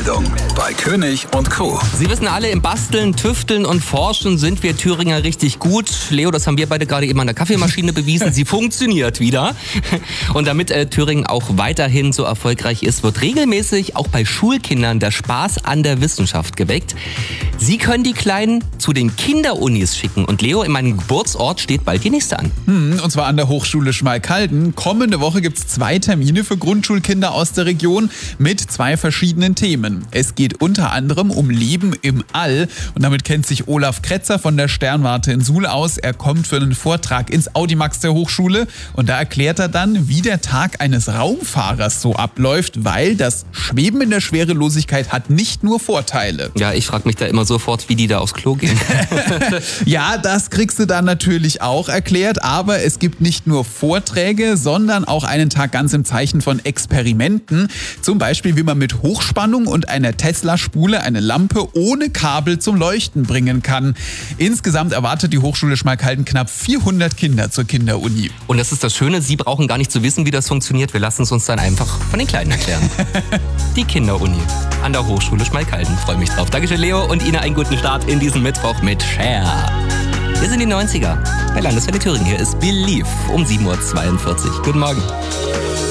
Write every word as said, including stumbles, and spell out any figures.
Meldung bei König und Co. Sie wissen alle, im Basteln, Tüfteln und Forschen sind wir Thüringer richtig gut. Leo, das haben wir beide gerade eben an der Kaffeemaschine bewiesen. Sie funktioniert wieder. Und damit äh, Thüringen auch weiterhin so erfolgreich ist, wird regelmäßig auch bei Schulkindern der Spaß an der Wissenschaft geweckt. Sie können die Kleinen zu den Kinderunis schicken. Und Leo, in meinem Geburtsort steht bald die nächste an. Hm, und zwar an der Hochschule Schmalkalden. Kommende Woche gibt es zwei Termine für Grundschulkinder aus der Region mit zwei verschiedenen Themen. Es geht unter anderem um Leben im All. Und damit kennt sich Olaf Kretzer von der Sternwarte in Suhl aus. Er kommt für einen Vortrag ins Audimax der Hochschule. Und da erklärt er dann, wie der Tag eines Raumfahrers so abläuft, weil das Schweben in der Schwerelosigkeit hat nicht nur Vorteile. Ja, ich frage mich da immer sofort, wie die da aufs Klo gehen. Ja, das kriegst du dann natürlich auch erklärt, aber es gibt nicht nur Vorträge, sondern auch einen Tag ganz im Zeichen von Experimenten. Zum Beispiel, wie man mit Hochspannung und einer Tesla-Spule eine Lampe ohne Kabel zum Leuchten bringen kann. Insgesamt erwartet die Hochschule Schmalkalden knapp vierhundert Kinder zur Kinderuni. Und das ist das Schöne, Sie brauchen gar nicht zu wissen, wie das funktioniert. Wir lassen es uns dann einfach von den Kleinen erklären. Die Kinderuni an der Hochschule Schmalkalden. Freue mich drauf. Dankeschön, Leo, und Ihnen einen guten Start in diesen Mittwoch mit Share. Wir sind die neunziger. Bei Landeswelle Thüringen. Hier ist Believe um sieben Uhr zweiundvierzig. Guten Morgen.